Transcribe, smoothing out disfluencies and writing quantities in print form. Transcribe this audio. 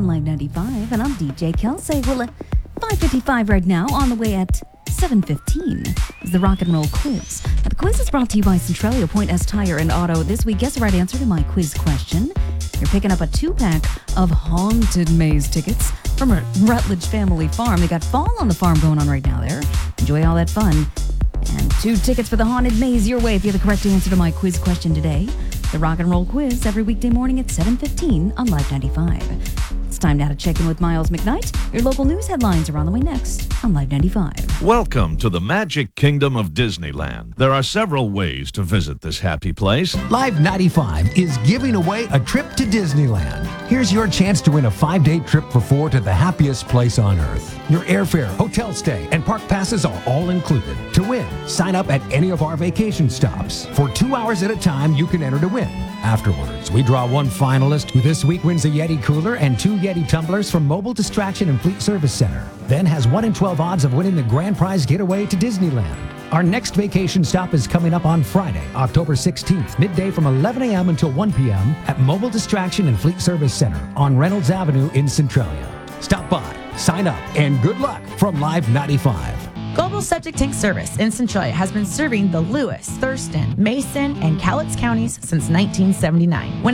on Live 95, and I'm DJ Kelsey. Well, 5:55 right now, on the way at 7:15 is the Rock and Roll Quiz. Now, the quiz is brought to you by Centralia Point S Tire and Auto. This week, guess the right answer to my quiz question. You're picking up a 2-pack of Haunted Maze tickets from a Rutledge Family Farm. They got Fall on the Farm going on right now there. Enjoy all that fun. And 2 tickets for the Haunted Maze your way if you have the correct answer to my quiz question today. The Rock and Roll Quiz every weekday morning at 7:15 on Live 95. It's time now to check in with Miles McKnight. Your local news headlines are on the way next on Live 95. Welcome to the Magic Kingdom of Disneyland. There are several ways to visit this happy place. Live 95 is giving away a trip to Disneyland. Here's your chance to win a 5-day trip for 4 to the happiest place on earth. Your airfare, hotel stay, and park passes are all included. To win, sign up at any of our vacation stops. For 2 hours at a time, you can enter to win. Afterwards, we draw one finalist who this week wins a Yeti cooler and 2 Yeti tumblers from Mobile Distraction and Fleet Service Center. Then has 1 in 12 odds of winning the grand prize getaway to Disneyland. Our next vacation stop is coming up on Friday, October 16th, midday from 11 a.m. until 1 p.m. at Mobile Distraction and Fleet Service Center on Reynolds Avenue in Centralia. Stop by, sign up, and good luck from Live 95. Global Septic Tank Service in Centralia has been serving the Lewis, Thurston, Mason, and Cowlitz counties since 1979.